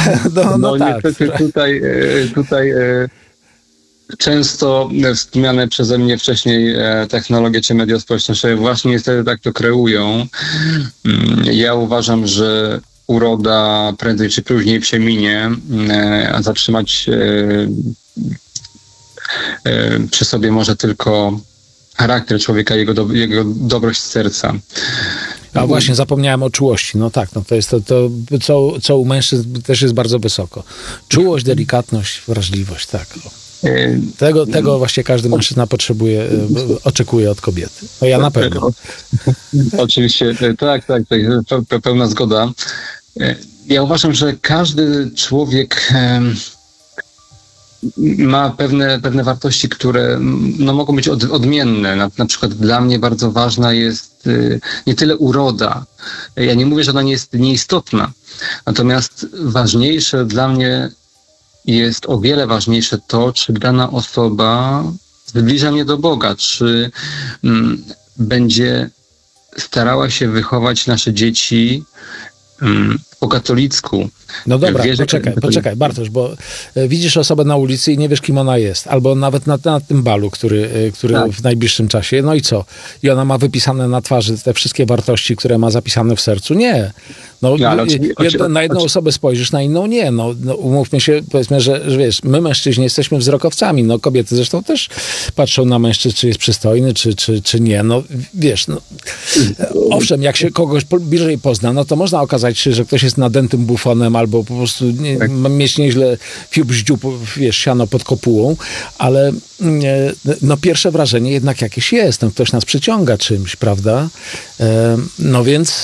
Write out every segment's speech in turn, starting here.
No tak. Niestety tutaj często wspomniane przeze mnie wcześniej technologie czy media społecznościowe właśnie niestety tak to kreują. Ja uważam, że uroda prędzej czy później przeminie, a zatrzymać przy sobie może tylko charakter człowieka, jego dobrość serca. A właśnie, zapomniałem o czułości. No tak, no to jest to co u mężczyzn też jest bardzo wysoko. Czułość, delikatność, wrażliwość, tak. Tego właśnie każdy mężczyzna oczekuje od kobiety. No ja na pewno. Oczywiście, tak, pełna zgoda. Ja uważam, że każdy człowiek ma pewne wartości, które mogą być odmienne. Na przykład dla mnie bardzo ważna jest nie tyle uroda. Ja nie mówię, że ona nie jest nieistotna. Natomiast ważniejsze dla mnie jest o wiele ważniejsze to, czy dana osoba zbliża mnie do Boga, czy będzie starała się wychować nasze dzieci po katolicku. No dobra, poczekaj, Bartosz, bo widzisz osobę na ulicy i nie wiesz, kim ona jest. Albo nawet na tym balu, który tak. W najbliższym czasie. No i co? I ona ma wypisane na twarzy te wszystkie wartości, które ma zapisane w sercu? Nie. Na jedną osobę spojrzysz, na inną nie. No, umówmy się, powiedzmy, że wiesz, my mężczyźni jesteśmy wzrokowcami. No kobiety zresztą też patrzą na mężczyzn, czy jest przystojny, czy nie. No wiesz, owszem, jak się kogoś bliżej pozna, no to można okazać się, że ktoś jest nadętym bufonem, albo po prostu mieć nieźle fiub-ździu, wiesz, siano pod kopułą, ale pierwsze wrażenie jednak jakieś jest. No, ktoś nas przyciąga czymś, prawda? No więc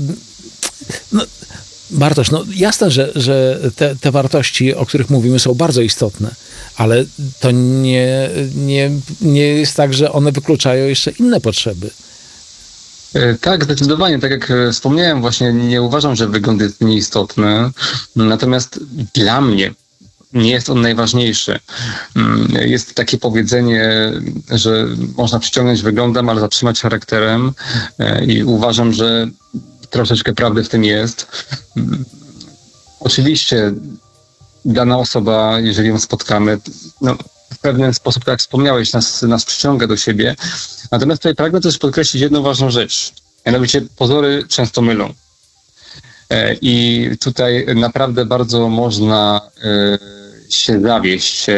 Bartosz, jasne, że te wartości, o których mówimy, są bardzo istotne, ale to nie jest tak, że one wykluczają jeszcze inne potrzeby. Tak, zdecydowanie. Tak jak wspomniałem, właśnie nie uważam, że wygląd jest nieistotny. Natomiast dla mnie nie jest on najważniejszy. Jest takie powiedzenie, że można przyciągnąć wyglądem, ale zatrzymać charakterem. I uważam, że troszeczkę prawdy w tym jest. Oczywiście dana osoba, jeżeli ją spotkamy, w pewien sposób, tak jak wspomniałeś, nas przyciąga do siebie. Natomiast tutaj pragnę też podkreślić jedną ważną rzecz. Mianowicie pozory często mylą. I tutaj naprawdę bardzo można się zawieść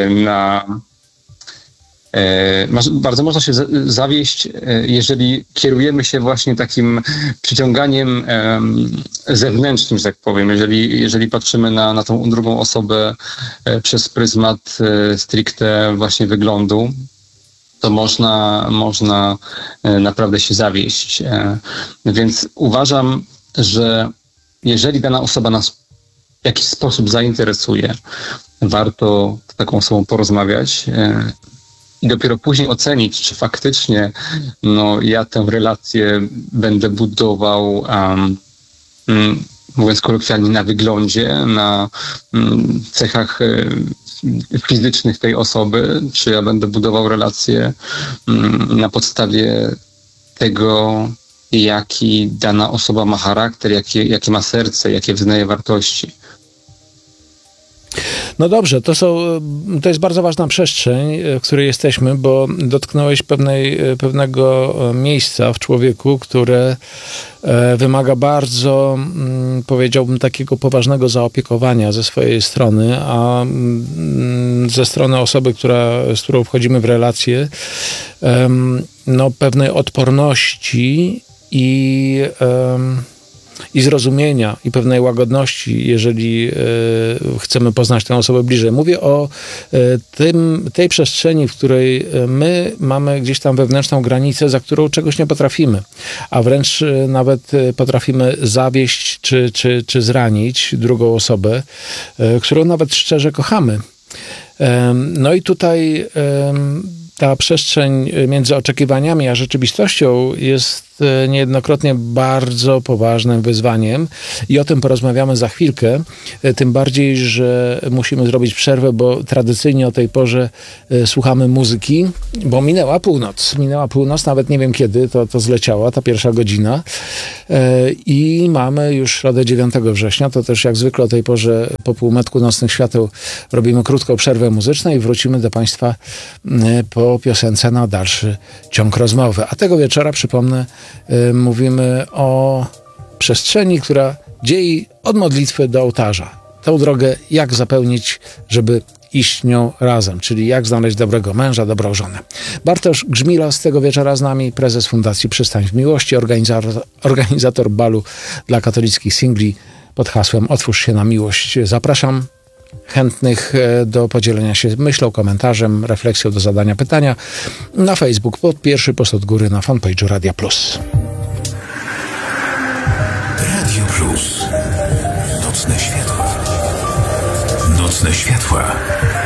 bardzo można się zawieść, jeżeli kierujemy się właśnie takim przyciąganiem zewnętrznym, że tak powiem. Jeżeli patrzymy na tą drugą osobę przez pryzmat stricte właśnie wyglądu, to można naprawdę się zawieść. Więc uważam, że jeżeli dana osoba nas w jakiś sposób zainteresuje, warto z taką osobą porozmawiać i dopiero później ocenić, czy faktycznie ja tę relację będę budował, mówiąc kolokwialnie, na wyglądzie, na cechach fizycznych tej osoby, czy ja będę budował relację na podstawie tego, jaki dana osoba ma charakter, jakie ma serce, jakie wyznaje wartości. No dobrze, to jest bardzo ważna przestrzeń, w której jesteśmy, bo dotknąłeś pewnego miejsca w człowieku, które wymaga bardzo, powiedziałbym, takiego poważnego zaopiekowania ze swojej strony, a ze strony osoby, z którą wchodzimy w relację, pewnej odporności i zrozumienia i pewnej łagodności, jeżeli chcemy poznać tę osobę bliżej. Mówię o tej przestrzeni, w której my mamy gdzieś tam wewnętrzną granicę, za którą czegoś nie potrafimy, a wręcz nawet potrafimy zawieść czy zranić drugą osobę, którą nawet szczerze kochamy. No i tutaj ta przestrzeń między oczekiwaniami a rzeczywistością jest niejednokrotnie bardzo poważnym wyzwaniem i o tym porozmawiamy za chwilkę, tym bardziej, że musimy zrobić przerwę, bo tradycyjnie o tej porze słuchamy muzyki, bo minęła północ, nawet nie wiem kiedy to zleciała, ta pierwsza godzina i mamy już środę 9 września, to też jak zwykle o tej porze po półmetku Nocnych Świateł robimy krótką przerwę muzyczną i wrócimy do Państwa po piosence na dalszy ciąg rozmowy. A tego wieczora, przypomnę, mówimy o przestrzeni, która dzieli od modlitwy do ołtarza. Tą drogę jak zapełnić, żeby iść nią razem, czyli jak znaleźć dobrego męża, dobrą żonę. Bartosz Grzmilas tego wieczora z nami, prezes Fundacji Przystań w Miłości, organizator balu dla katolickich singli pod hasłem Otwórz się na miłość. Zapraszam chętnych do podzielenia się myślą, komentarzem, refleksją, do zadania pytania na Facebook pod pierwszy post od góry na fanpage'u Radia Plus. Radio Plus. Nocne światła. Nocne światła.